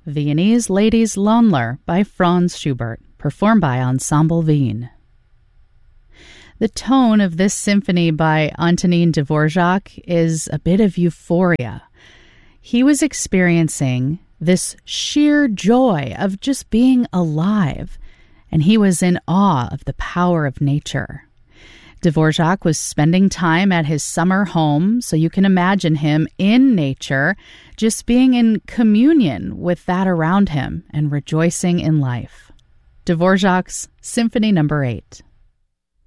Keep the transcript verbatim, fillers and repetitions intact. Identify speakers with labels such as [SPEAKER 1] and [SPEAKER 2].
[SPEAKER 1] Viennese Ladies Loanler by Franz Schubert, performed by Ensemble Wien. The tone of this symphony by Antonin Dvorak is a bit of euphoria. He was experiencing this sheer joy of just being alive, and he was in awe of the power of nature. Dvorak was spending time at his summer home, so you can imagine him in nature, just being in communion with that around him and rejoicing in life. Dvorak's Symphony Number eight.